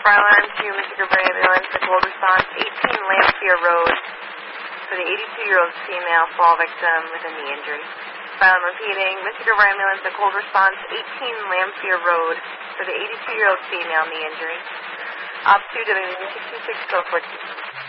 Fire alarm to Mr. Gilbert Ambulance, the cold response, 18 Lamphere Road, for the 82-year-old female fall victim with a knee injury. Fire alarm repeating, Mr. Gilbert Ambulance, the cold response, 18 Lamphere Road, for the 82-year-old female knee injury. Op 2, WV 66, go 14.